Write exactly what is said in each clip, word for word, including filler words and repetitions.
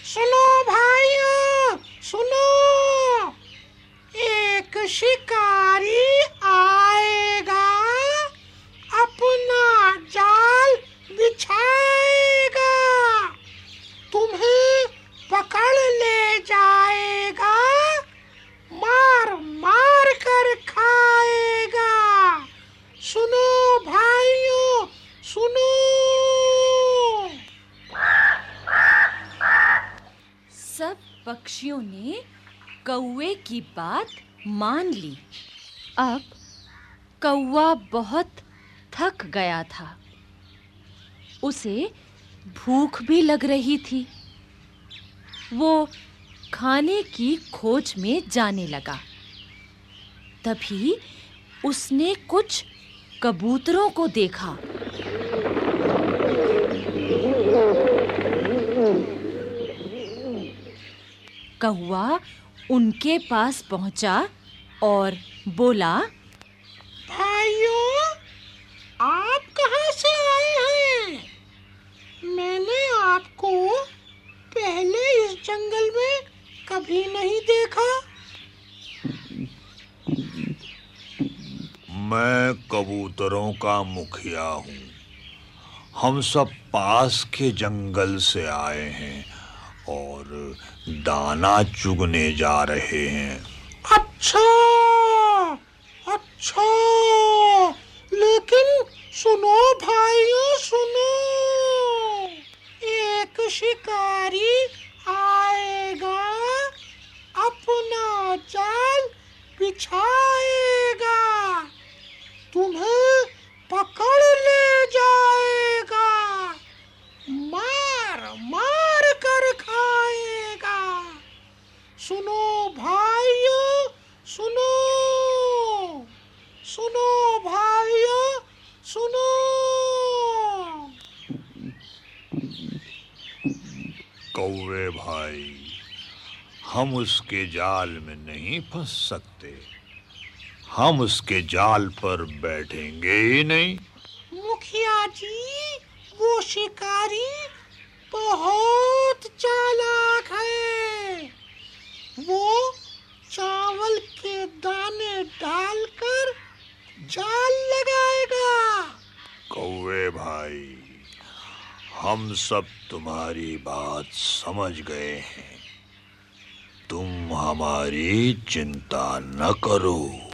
सुनो भाइयों, सुनो, एक शिकारी आएगा, अपना जाल बिछाएगा, तुम्हें पकड़ ले जाएगा, मार मार कर खाएगा। सुनो भाइयों, सुनो। सब पक्षियों ने कौवे की बात मान ली। अब कौवा बहुत थक गया था। उसे भूख भी लग रही थी। वो खाने की खोज में जाने लगा। तभी उसने कुछ कबूतरों को देखा। कौवा उनके पास पहुंचा और बोला, भाइयों, आप कहाँ से आए हैं? मैंने आपको पहले इस जंगल में कभी नहीं देखा। मैं कबूतरों का मुखिया हूँ। हम सब पास के जंगल से आए हैं और दाना चुगने जा रहे हैं। अच्छा, अच्छा, लेकिन सुनो भाइयों, सुनो, एक शिकारी आएगा, अपना जाल बिछाएगा, तुम्हें पकड़ ले जाएगा, मार मार कर खाएगा। सुनो भाइयों, सुनो, सुनो भाइयों, सुनो। कौवे भाई, हम उसके जाल में नहीं फंस सकते। हम उसके जाल पर बैठेंगे ही नहीं। मुखिया जी, वो शिकारी बहुत चालाक है। वो चावल के दाने डालकर जाल लगाएगा। कौवे भाई, हम सब तुम्हारी बात समझ गए हैं। तुम हमारी चिंता न करो।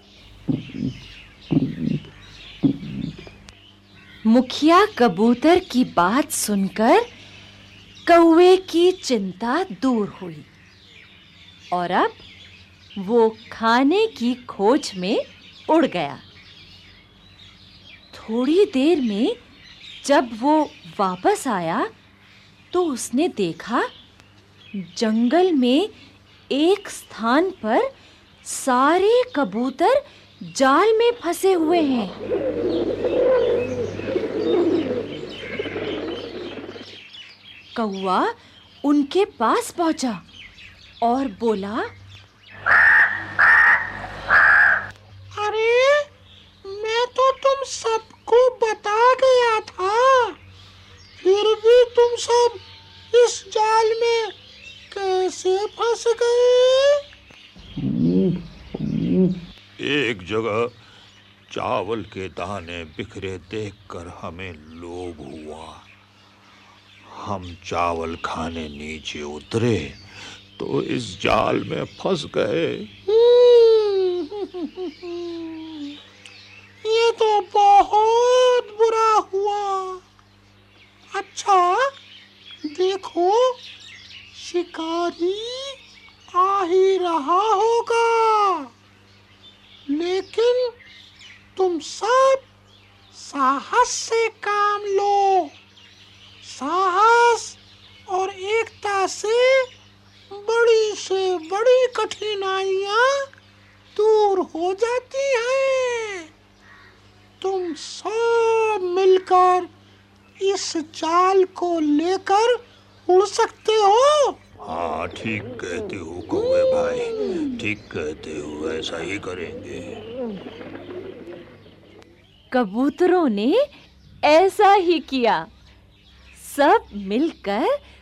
मुखिया कबूतर की बात सुनकर कौवे की चिंता दूर हुई और अब वो खाने की खोज में उड़ गया। थोड़ी देर में जब वो वापस आया तो उसने देखा जंगल में एक स्थान पर सारे कबूतर जाल में फंसे हुए हैं। कौवा उनके पास पहुंचा और बोला, अरे, मैं तो तुम सबको बता गया था, फिर भी तुम सब इस जाल में कैसे फंस गए? एक जगह चावल के दाने बिखरे देखकर हमें लोभ हुआ। हम चावल खाने नीचे उतरे तो इस जाल में फंस गए। ये तो बहुत बुरा हुआ। अच्छा, देखो, शिकारी आ ही रहा होगा, लेकिन तुम सब साहस से काम लो। साहस और एकता से बड़ी से बड़ी कठिनाइयां दूर हो जाती हैं। तुम सब मिलकर इस जाल को लेकर उड़ सकते हो। हाँ, ठीक कहते हो कौवे भाई, ठीक कहते हो, ऐसा ही करेंगे। कबूतरों ने ऐसा ही किया। सब मिलकर